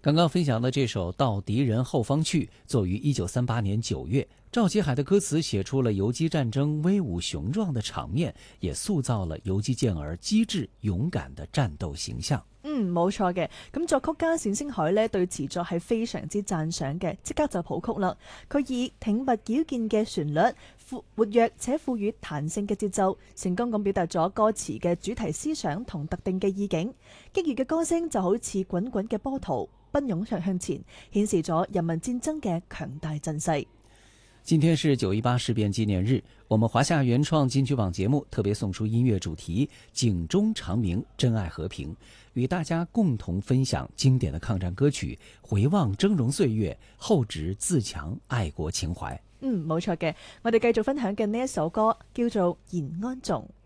刚刚分享的这首《到敌人后方去》作于1938年9月，赵启海的歌詞寫出了游擊戰爭威武雄壯的場面，也塑造了游擊健兒機智勇敢的戰鬥形象。 冇錯嘅。咁作曲家冼星海呢對詞作係非常之讚賞嘅，即刻就譜曲啦。佢以挺拔矯健嘅旋律、活躍且賦予彈性嘅節奏，成功咁表達咗歌詞嘅主題思想同特定嘅意境。激越嘅歌聲就好似滾滾嘅波濤，奔湧向前，顯示咗人民戰爭嘅強大陣勢。 今天是918事變紀念日，我們華夏原創金曲網節目特別送出音樂主題警鐘長鳴真愛和平，與大家共同分享經典的抗戰歌曲，回望峥嵘歲月，厚植自強愛國情懷。 冇錯嘅，我哋繼續分享嘅呢一首歌叫做《延安頌》。